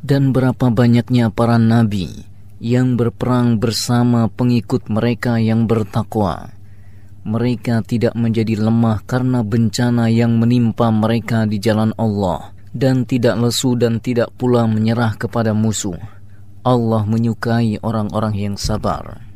Dan berapa banyaknya para nabi yang berperang bersama pengikut mereka yang bertakwa. Mereka tidak menjadi lemah karena bencana yang menimpa mereka di jalan Allah, dan tidak lesu dan tidak pula menyerah kepada musuh. Allah menyukai orang-orang yang sabar.